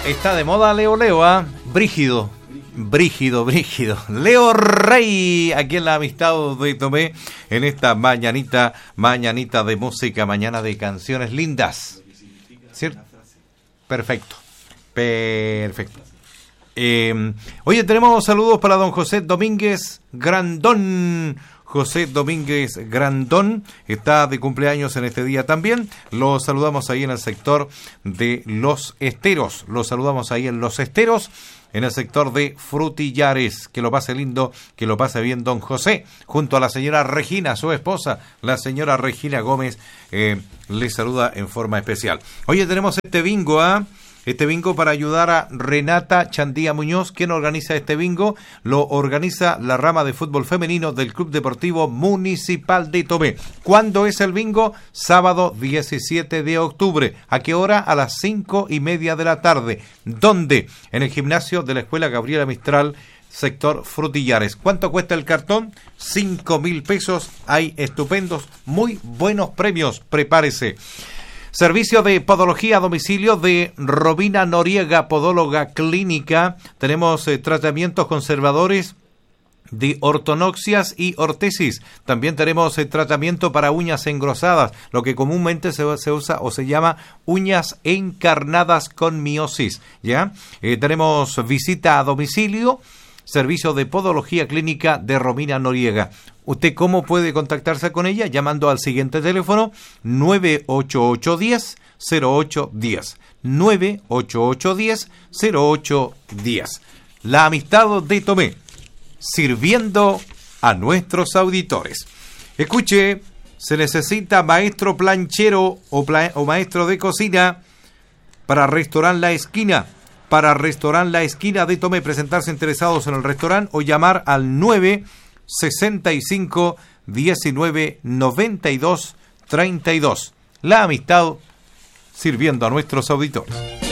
Está de moda Leo Leo, ¿ah? Brígido. Leo Rey, aquí en la Amistad de Tomé, en esta mañanita de música, mañana de canciones lindas. ¿Cierto? Perfecto. Oye, tenemos saludos para don José Domínguez Grandón. José Domínguez Grandón está de cumpleaños en este día también. Lo saludamos ahí en el sector de Los Esteros. En el sector de Frutillares. Que lo pase lindo, que lo pase bien don José, junto a la señora Regina, su esposa, la señora Regina Gómez, le saluda en forma especial. Oye, tenemos este bingo, Este bingo para ayudar a Renata Chandía Muñoz. ¿Quién organiza este bingo? Lo organiza la rama de fútbol femenino del Club Deportivo Municipal de Tomé. ¿Cuándo es el bingo? Sábado 17 de octubre. ¿A qué hora? A las 5:30 de la tarde. ¿Dónde? En el gimnasio de la Escuela Gabriela Mistral, sector Frutillares. ¿Cuánto cuesta el cartón? 5.000 pesos. Hay estupendos, muy buenos premios. Prepárese. Servicio de podología a domicilio de Robina Noriega, podóloga clínica. Tenemos tratamientos conservadores de ortodoxias y ortesis. También tenemos tratamiento para uñas engrosadas, lo que comúnmente se usa o se llama uñas encarnadas con miosis. ¿Ya? Tenemos visita a domicilio. Servicio de podología clínica de Romina Noriega. ¿Usted cómo puede contactarse con ella? Llamando al siguiente teléfono 988-10-0810. 988-10-0810. La Amistad de Tomé, sirviendo a nuestros auditores. Escuche, se necesita maestro planchero o maestro de cocina para Restaurant La Esquina. Para Restaurant La Esquina de Tomé, presentarse interesados en el restaurante o llamar al 965 19 92 32. La Amistad, sirviendo a nuestros auditores.